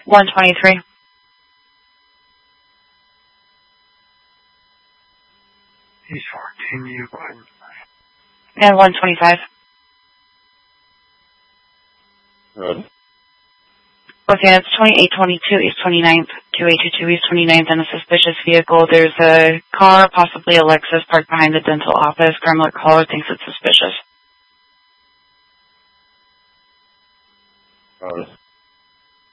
123. East 14, U1. And 125. Good. Okay, it's 2822 East 29th, 2822 East 29th, and a suspicious vehicle. There's a car, possibly a Lexus, parked behind the dental office. Gremlin caller thinks it's suspicious. Got it.